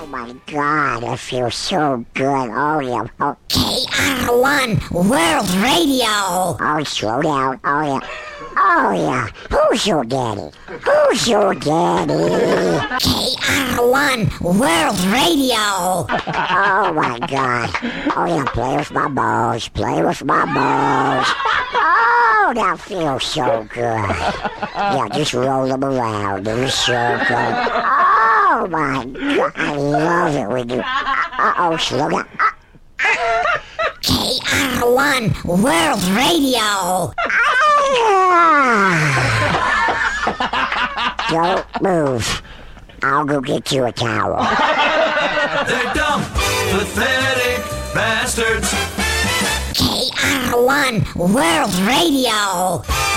Oh my God, I feel so good. Oh yeah. Oh, KR1 World Radio. oh, slow down. Oh yeah. Oh yeah. Who's your daddy? Who's your daddy? KR1 World Radio. Oh my God. Oh yeah, play with my balls. Play with my balls. Oh, that feels so good. Yeah, just roll them around in a circle. Oh my God, I love it when you. Uh-oh, slow down. KR1 World Radio. Don't move. I'll go get you a towel. They're dumb, pathetic bastards. KR1 World Radio.